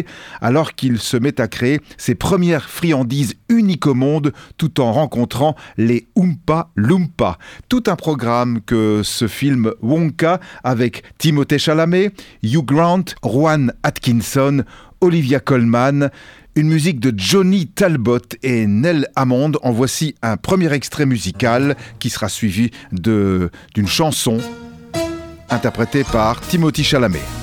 alors qu'il se met à créer ses premières friandises uniques au monde tout en rencontrant les Oompa Loompa. Tout un programme que ce film Wonka avec Timothée Chalamet, Hugh Grant, Rowan Atkinson, Olivia Colman, une musique de Johnny Talbot et Nell Hammond. En voici un premier extrait musical qui sera suivi d'une chanson interprétée par Timothée Chalamet.